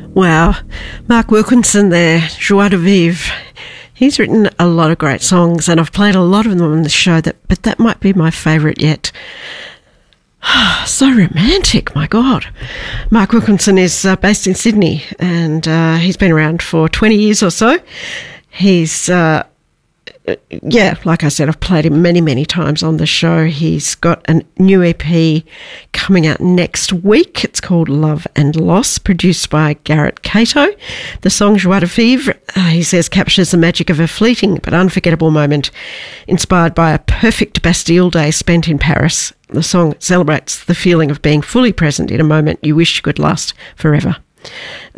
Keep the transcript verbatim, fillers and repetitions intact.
Wow. Mark Wilkinson there, Joie de Vivre. He's written a lot of great songs, and I've played a lot of them on the show, that, but that might be my favourite yet. So romantic, my God. Mark Wilkinson is uh, based in Sydney, and uh, he's been around for twenty years or so. He's... Uh, Yeah, like I said, I've played him many, many times on the show. He's got a new E P coming out next week. It's called Love and Loss, produced by Garrett Cato. The song Joie de Vivre, uh, he says, captures the magic of a fleeting but unforgettable moment inspired by a perfect Bastille Day spent in Paris. The song celebrates the feeling of being fully present in a moment you wish could last forever.